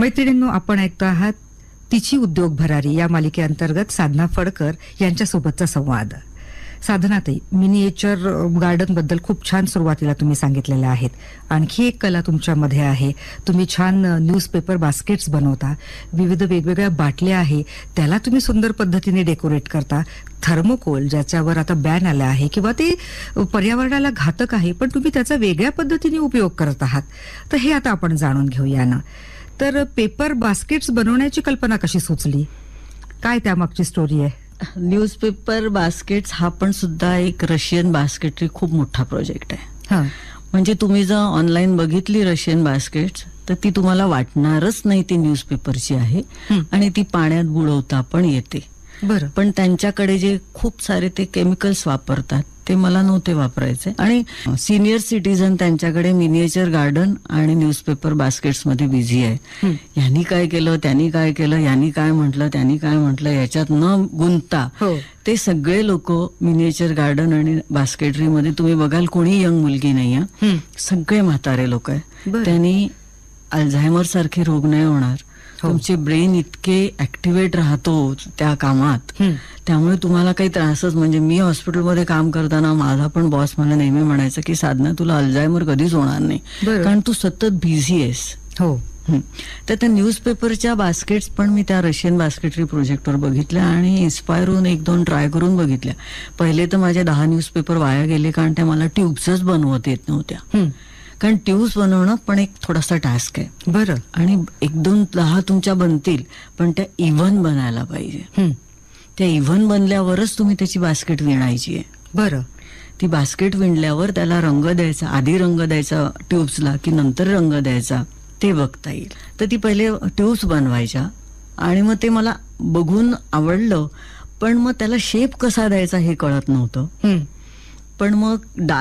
मैत्रिणींनो, आपण ऐकतो आहात तिची उद्योग भरारी या मालिकेअंतर्गत साधना फडकर यांच्यासोबतचा संवाद. साधनाताई, मिनिएचर गार्डन बद्दल खूप छान सुरुवातीला तुम्ही सांगितलेलं आहेत. आणखी एक कला तुमच्यामध्ये आहे. तुम्ही छान न्यूजपेपर बास्केट्स बनवता, विविध वेगवेगळ्या बाटल्या आहे त्याला तुम्ही सुंदर पद्धतीने डेकोरेट करता. थर्मोकोल ज्याच्यावर आता बॅन आला आहे किंवा ते पर्यावरणाला घातक आहे, पण तुम्ही त्याचा वेगळ्या पद्धतीने उपयोग करत आहात. तर हे आता आपण जाणून घेऊया ना. तर पेपर बास्केट्स बनवण्याची कल्पना कशी सुचली, काय त्यामागची स्टोरी आहे? न्यूजपेपर बास्केट्स हा पण सुद्धा एक रशियन बास्केटरी खूप मोठा प्रोजेक्ट आहे. म्हणजे तुम्ही जर ऑनलाईन बघितली रशियन बास्केट्स तर ती तुम्हाला वाटणारच नाही ती न्यूजपेपरची आहे आणि ती पाण्यात बुडवता पण येते. बरं. पण त्यांच्याकडे जे खूप सारे ते केमिकल्स वापरतात ते मला नव्हते वापरायचे. आणि सिनियर सिटीजन त्यांच्याकडे मिनिएचर गार्डन आणि न्यूजपेपर बास्केट्स मध्ये बिझी आहे. यांनी काय केलं, त्यांनी काय केलं, यांनी काय म्हटलं, त्यांनी काय म्हटलं, याच्यात न गुंतता ते सगळे लोक मिनिएचर गार्डन आणि बास्केटरी मध्ये तुम्ही बघाल कोणी यंग मुलगी नाही आहे, सगळे म्हातारे लोक आहे. त्यांनी अल्झायमर सारखे रोग नाही होणार. तुमचे ब्रेन इतके ऍक्टिव्हेट राहतो त्या कामात, त्यामुळे तुम्हाला काही त्रासच. म्हणजे मी हॉस्पिटलमध्ये काम करताना माझा पण बॉस मला नेहमी म्हणायचं की साधना तुला अल्झायमर कधीच होणार नाही, कारण तू सतत बिझी आहेस. हो. तर त्या न्यूजपेपरच्या बास्केट्स पण मी त्या रशियन बास्केटरी प्रोजेक्टवर बघितल्या आणि इन्स्पायर होऊन 1-2 ट्राय करून बघितल्या. पहिले तर माझे 10 न्यूजपेपर वाया गेले, कारण त्या मला ट्यूब्सच बनवत येत नव्हत्या. कारण ट्यूब्स बनवणं पण एक थोडासा टास्क आहे. बरं. आणि 1-2-10 तुमच्या बनतील, पण त्या इव्हन बनायला पाहिजे. त्या इव्हन बनल्यावरच तुम्ही त्याची बास्केट विणायची आहे. बरं. ती बास्केट विणल्यावर त्याला रंग द्यायचा, आधी रंग द्यायचा ट्यूब्सला की नंतर रंग द्यायचा ते बघता येईल. तर ती पहिले ट्यूब्स बनवायच्या आणि मग ते मला बघून आवडलं, पण मग त्याला शेप कसा द्यायचा हे कळत नव्हतं. पण मग